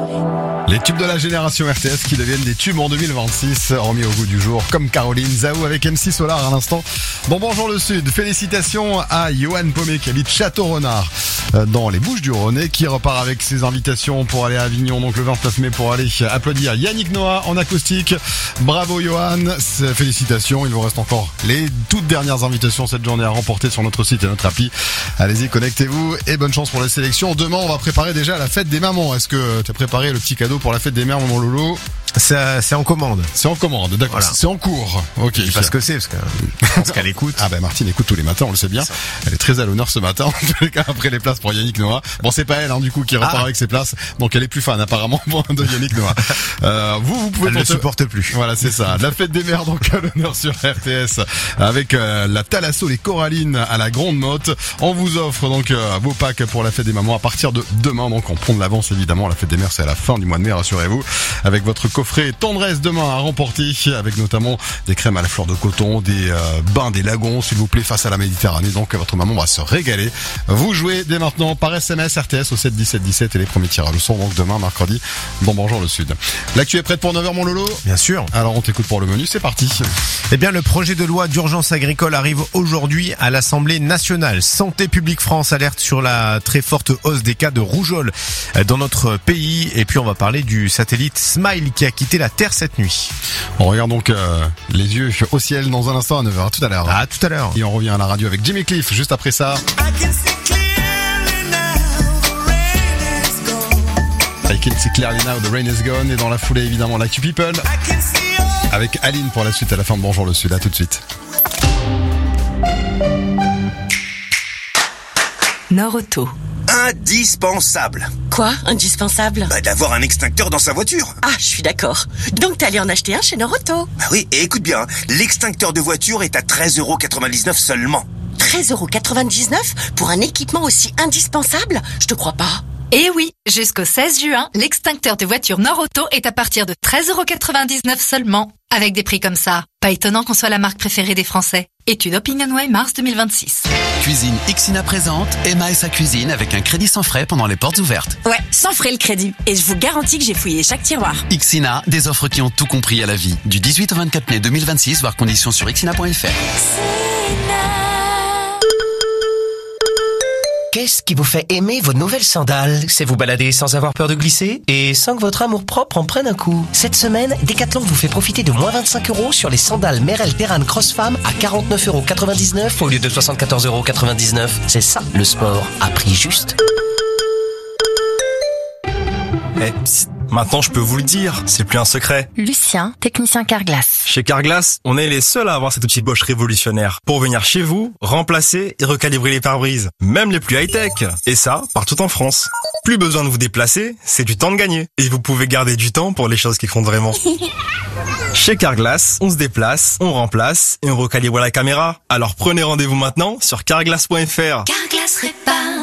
Les tubes de la génération RTS qui deviennent des tubes en 2026, remis au goût du jour, comme Caroline Zaou avec MC Solar à l'instant. Bon, bonjour le Sud, félicitations à Johan Paumet qui habite Château-Renard dans les Bouches-du-Rhône et qui repart avec ses invitations pour aller à Avignon, donc le 29 mai, pour aller applaudir Yannick Noah en acoustique. Bravo Johan, félicitations, il vous reste encore les toutes dernières invitations cette journée à remporter sur notre site et notre appli. Allez-y, connectez-vous et bonne chance pour la sélection. Demain, on va préparer déjà la fête des mamans. Est-ce que tu as préparé le petit cadeau pour la fête des mères, mon Lolo? C'est en commande. C'est en commande, d'accord. Voilà. C'est en cours. Ok. Je sais pas ce que c'est, parce que je pense qu'elle écoute. Ah ben Martine écoute tous les matins, on le sait bien. Elle est très à l'honneur ce matin. En tous les cas, après les places pour Yannick Noah. Bon, c'est pas elle, du coup, qui repart avec ses places. Donc elle est plus fan, apparemment, de Yannick Noah. Vous pouvez. Elle ne supporte plus. Voilà, c'est ça. La fête des mères, donc, à l'honneur sur RTS. Avec, la Thalasso, les Corallines à la Grande Motte. On vous offre, donc, vos packs pour la fête des mamans à partir de demain. Donc, on prend de l'avance, évidemment. La fête des mères, c'est à la fin du mois de mai, rassurez-vous. Avec votre coffret tendresse demain à remporter, avec notamment des crèmes à la fleur de coton, des bains des lagons, s'il vous plaît, face à la Méditerranée. Donc votre maman va se régaler. Vous jouez dès maintenant par SMS RTS au 7 17 17 et les premiers tirages au son donc demain mercredi. Bon bonjour le Sud. L'actu est prête pour 9h mon Lolo? Bien sûr. Alors on t'écoute pour le menu, c'est parti. Eh bien le projet de loi d'urgence agricole arrive aujourd'hui à l'Assemblée nationale. Santé publique France alerte sur la très forte hausse des cas de rougeole dans notre pays. Et puis on va parler du satellite Smile qui a quitté la Terre cette nuit. On regarde donc les yeux au ciel dans un instant à 9h. À tout à l'heure. À tout à l'heure. Et on revient à la radio avec Jimmy Cliff juste après ça. I can see clearly now, the rain is gone. Et dans la foulée évidemment l'actu People avec Aline pour la suite à la fin de Bonjour le Sud. À tout de suite. Nord-Auto. Indispensable. Quoi, indispensable? D'avoir un extincteur dans sa voiture. Ah, je suis d'accord. Donc t'es allé en acheter un chez Nord-Auto? Oui, et écoute bien, l'extincteur de voiture est à 13,99€ seulement. 13,99€ pour un équipement aussi indispensable? Je te crois pas. Eh oui, jusqu'au 16 juin, l'extincteur de voiture Nord-Auto est à partir de 13,99€ seulement. Avec des prix comme ça, pas étonnant qu'on soit la marque préférée des Français. Étude OpinionWay mars 2026. Cuisine Ixina présente Emma et sa cuisine avec un crédit sans frais pendant les portes ouvertes. Ouais, sans frais le crédit. Et je vous garantis que j'ai fouillé chaque tiroir. Ixina, des offres qui ont tout compris à la vie. Du 18 au 24 mai 2026, voir conditions sur ixina.fr. Qu'est-ce qui vous fait aimer vos nouvelles sandales? C'est vous balader sans avoir peur de glisser et sans que votre amour-propre en prenne un coup. Cette semaine, Decathlon vous fait profiter de moins 25€ sur les sandales Merrell Terran Cross Femme à 49,99€ au lieu de 74,99€. C'est ça, le sport, à prix juste. Maintenant, je peux vous le dire, c'est plus un secret. Lucien, technicien Carglass. Chez Carglass, on est les seuls à avoir cet outil Bosch révolutionnaire pour venir chez vous, remplacer et recalibrer les pare-brises, même les plus high-tech. Et ça, partout en France. Plus besoin de vous déplacer, c'est du temps de gagner. Et vous pouvez garder du temps pour les choses qui comptent vraiment. Chez Carglass, on se déplace, on remplace et on recalibre la caméra. Alors prenez rendez-vous maintenant sur carglass.fr. Carglass répare.